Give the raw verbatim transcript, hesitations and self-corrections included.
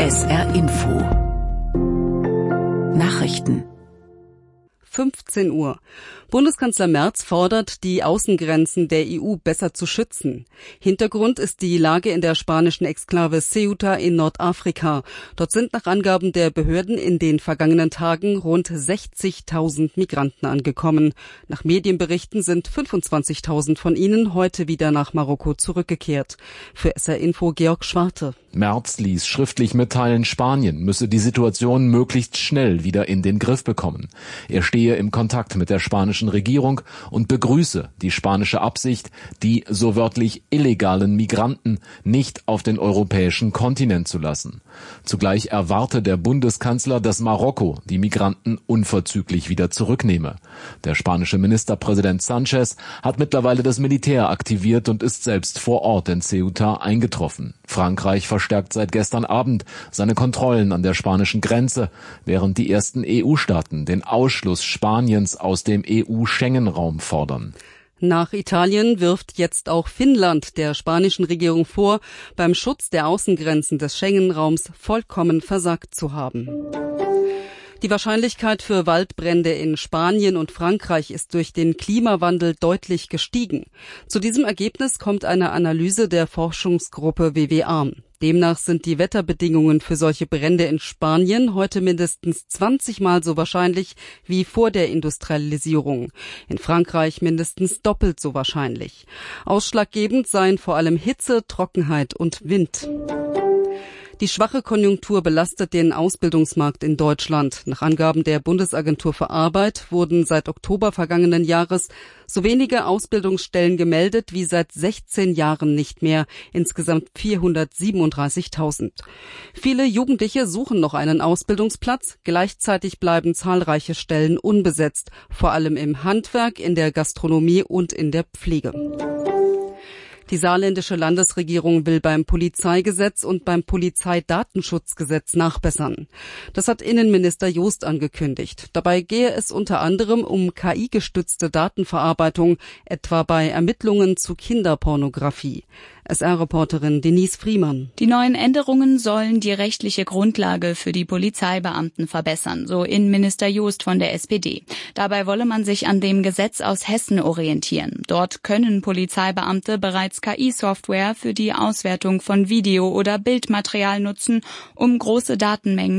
S R Info Nachrichten fünfzehn Uhr. Bundeskanzler Merz fordert, die Außengrenzen der E U besser zu schützen. Hintergrund ist die Lage in der spanischen Exklave Ceuta in Nordafrika. Dort sind nach Angaben der Behörden in den vergangenen Tagen rund sechzigtausend Migranten angekommen. Nach Medienberichten sind fünfundzwanzigtausend von ihnen heute wieder nach Marokko zurückgekehrt. Für S R Info Georg Schwarte. Merz ließ schriftlich mitteilen, Spanien müsse die Situation möglichst schnell wieder in den Griff bekommen. Er stehe im Kontakt mit der spanischen Regierung und begrüße die spanische Absicht, die so wörtlich illegalen Migranten nicht auf den europäischen Kontinent zu lassen. Zugleich erwarte der Bundeskanzler, dass Marokko die Migranten unverzüglich wieder zurücknehme. Der spanische Ministerpräsident Sanchez hat mittlerweile das Militär aktiviert und ist selbst vor Ort in Ceuta eingetroffen. Frankreich verstärkt seit gestern Abend seine Kontrollen an der spanischen Grenze, während die ersten E U-Staaten den Ausschluss Spaniens aus dem E U-Schengen-Raum fordern. Nach Italien wirft jetzt auch Finnland der spanischen Regierung vor, beim Schutz der Außengrenzen des Schengen-Raums vollkommen versagt zu haben. Die Wahrscheinlichkeit für Waldbrände in Spanien und Frankreich ist durch den Klimawandel deutlich gestiegen. Zu diesem Ergebnis kommt eine Analyse der Forschungsgruppe W W A. Demnach sind die Wetterbedingungen für solche Brände in Spanien heute mindestens zwanzig Mal so wahrscheinlich wie vor der Industrialisierung. In Frankreich mindestens doppelt so wahrscheinlich. Ausschlaggebend seien vor allem Hitze, Trockenheit und Wind. Die schwache Konjunktur belastet den Ausbildungsmarkt in Deutschland. Nach Angaben der Bundesagentur für Arbeit wurden seit Oktober vergangenen Jahres so wenige Ausbildungsstellen gemeldet wie seit sechzehn Jahren nicht mehr, insgesamt vierhundertsiebenunddreißigtausend. Viele Jugendliche suchen noch einen Ausbildungsplatz, gleichzeitig bleiben zahlreiche Stellen unbesetzt, vor allem im Handwerk, in der Gastronomie und in der Pflege. Die saarländische Landesregierung will beim Polizeigesetz und beim Polizeidatenschutzgesetz nachbessern. Das hat Innenminister Jost angekündigt. Dabei gehe es unter anderem um K I-gestützte Datenverarbeitung, etwa bei Ermittlungen zu Kinderpornografie. S R-Reporterin Denise Friemann. Die neuen Änderungen sollen die rechtliche Grundlage für die Polizeibeamten verbessern, so Innenminister Jost von der S P D. Dabei wolle man sich an dem Gesetz aus Hessen orientieren. Dort können Polizeibeamte bereits K I-Software für die Auswertung von Video- oder Bildmaterial nutzen, um große Datenmengen